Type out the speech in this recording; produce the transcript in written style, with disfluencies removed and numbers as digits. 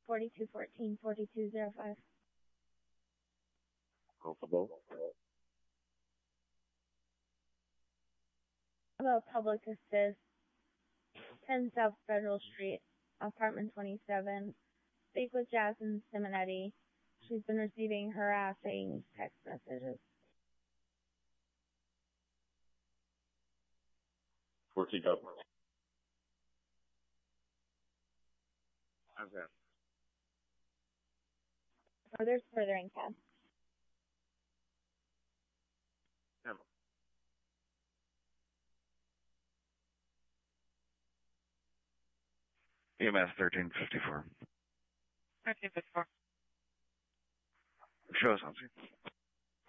4214, 4205. Call for both. About public assist, 10 South Federal Street, apartment 27. Speak with Jasmine Simonetti. She's been receiving harassing text messages. 14 up. How's that? There's furthering tab. EMS 1354. 1354. Show us something.